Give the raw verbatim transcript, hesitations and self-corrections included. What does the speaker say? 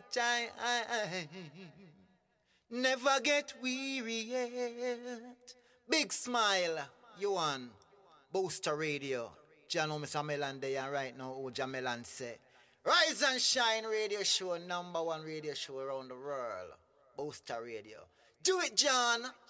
time. Never get weary yet. Big smile, you on Booster Radio. Jano Mister Melan there right now, who Jamelan say. Rise and Shine radio show, number one radio show around the world. Booster Radio. Do it, John.